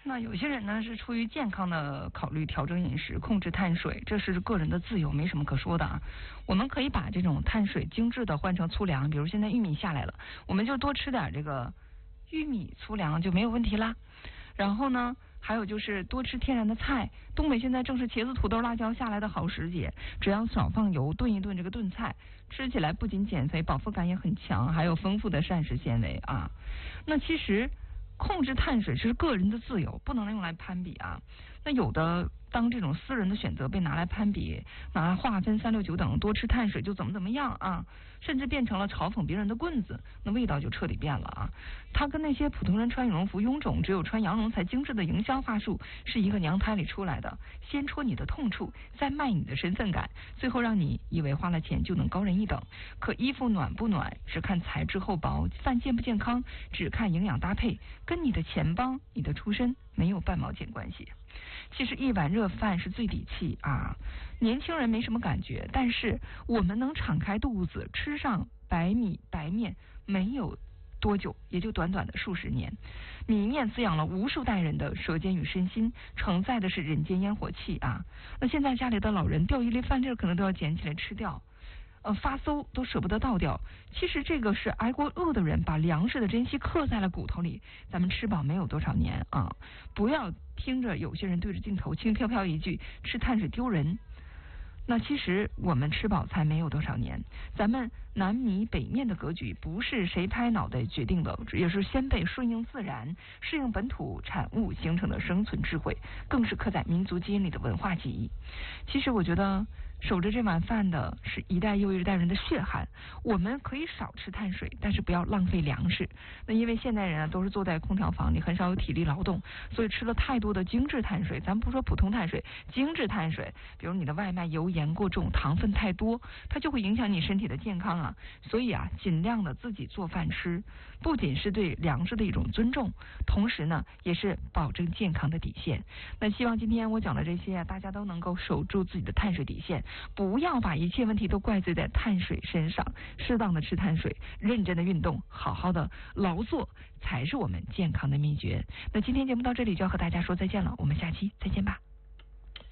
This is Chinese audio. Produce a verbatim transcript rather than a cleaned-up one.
那有些人呢是出于健康的考虑调整饮食，控制碳水，这是个人的自由，没什么可说的啊。我们可以把这种碳水精致的换成粗粮，比如现在玉米下来了，我们就多吃点这个玉米粗粮就没有问题啦。然后呢，还有就是多吃天然的菜，东北现在正是茄子、土豆、辣椒下来的好时节，只要少放油炖一炖这个炖菜，吃起来不仅减肥，饱腹感也很强，还有丰富的膳食纤维啊。那其实控制碳水是个人的自由，不能用来攀比啊。那有的当这种私人的选择被拿来攀比，拿来划分三六九等，多吃碳水就怎么怎么样啊，甚至变成了嘲讽别人的棍子，那味道就彻底变了啊。它跟那些普通人穿羽绒服臃肿，只有穿羊绒才精致的营销话术是一个娘胎里出来的，先戳你的痛处，再卖你的身份感，最后让你以为花了钱就能高人一等。可衣服暖不暖只看材质厚薄，饭健不健康只看营养搭配，跟你的钱包、你的出身没有半毛钱关系。其实一碗热饭是最底气啊，年轻人没什么感觉，但是我们能敞开肚子吃上白米白面，没有多久，也就短短的数十年，米面滋养了无数代人的舌尖与身心，承载的是人间烟火气啊。那现在家里的老人掉一粒饭粒可能都要捡起来吃掉，呃，发馊都舍不得倒掉。其实这个是挨过饿的人把粮食的珍惜刻在了骨头里。咱们吃饱没有多少年啊，不要听着有些人对着镜头轻飘飘一句吃碳水丢人。那其实我们吃饱才没有多少年，咱们南米北面的格局不是谁拍脑袋决定的，也是先辈顺应自然、适应本土产物形成的生存智慧，更是刻在民族基因里的文化记忆。其实我觉得守着这碗饭的是一代又一代人的血汗。我们可以少吃碳水，但是不要浪费粮食。那因为现代人啊都是坐在空调房里，很少有体力劳动，所以吃了太多的精致碳水。咱不说普通碳水，精致碳水，比如你的外卖油盐过重，糖分太多，它就会影响你身体的健康啊。所以啊，尽量的自己做饭吃，不仅是对粮食的一种尊重，同时呢，也是保证健康的底线。那希望今天我讲的这些啊，大家都能够守住自己的碳水底线，不要把一切问题都怪罪在碳水身上。适当的吃碳水，认真的运动，好好的劳作，才是我们健康的秘诀。那今天节目到这里就要和大家说再见了，我们下期再见吧。